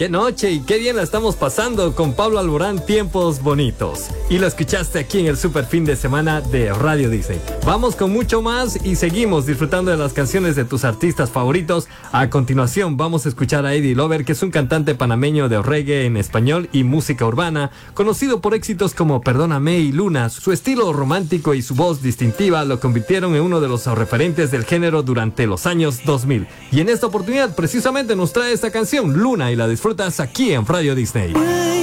Qué noche y qué bien la estamos pasando con Pablo Alborán, Tiempos Bonitos. Y lo escuchaste aquí en el super fin de semana de Radio Disney. Vamos con mucho más y seguimos disfrutando de las canciones de tus artistas favoritos. A continuación vamos a escuchar a Eddie Lover, que es un cantante panameño de reggae en español y música urbana, conocido por éxitos como Perdóname y Luna. Su estilo romántico y su voz distintiva lo convirtieron en uno de los referentes del género durante los años 2000. Y en esta oportunidad precisamente nos trae esta canción, Luna, y la disfrutas aquí en Radio Disney.